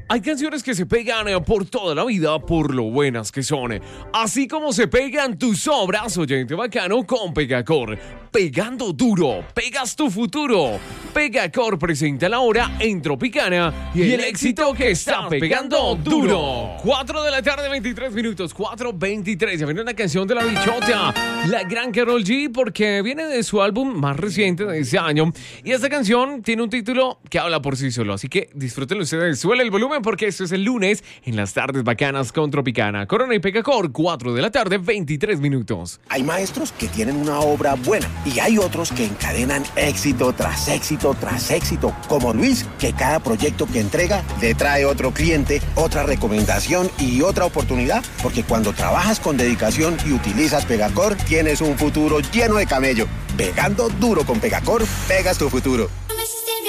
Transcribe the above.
Hay canciones que se pegan por toda la vida por lo buenas que son. Así como se pegan tus obras, oyente bacano, con Pegacor. Pegando duro, pegas tu futuro. Pegacor presenta la hora en Tropicana y el éxito que está pegando duro. 4 de la tarde, 23 minutos, 4:23. Ya viene una canción de La Bichota, la gran Karol G, porque viene de su álbum más reciente de ese año. Y esta canción tiene un título que habla por sí solo. Así que disfrútenlo ustedes. Suele el volumen porque esto es el lunes en las tardes bacanas con Tropicana. Corona y Pegacor, 4 de la tarde, 23 minutos. Hay maestros que tienen una obra buena y hay otros que encadenan éxito tras éxito tras éxito, como Luis, que cada proyecto que entrega le trae otro cliente, otra recomendación y otra oportunidad, porque cuando trabajas con dedicación y utilizas Pegacor, tienes un futuro lleno de camello. Pegando duro con Pegacor, pegas tu futuro.